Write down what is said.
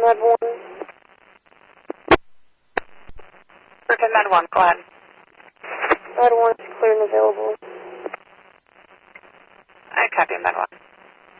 Med 1. Griffin Med 1, go ahead. Med 1 is clear and available. I copy Med 1.